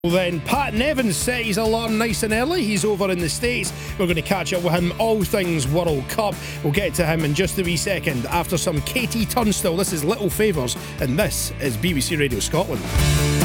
Well then, Pat Nevin set his alarm nice and early. He's over in the States. We're going to catch up with him, all things World Cup. We'll get to him in just a wee second after some Katie Tunstall. This is Little Favours, and this is BBC Radio Scotland.